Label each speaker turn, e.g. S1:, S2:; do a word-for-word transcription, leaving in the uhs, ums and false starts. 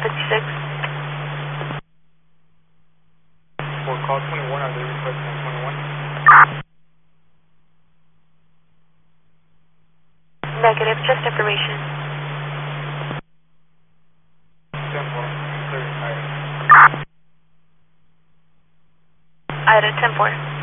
S1: fifty-six.
S2: For call twenty-one, are they requesting twenty-one?
S1: Negative, just information.
S2: ten four, clear Ida.
S1: Ida, ten four.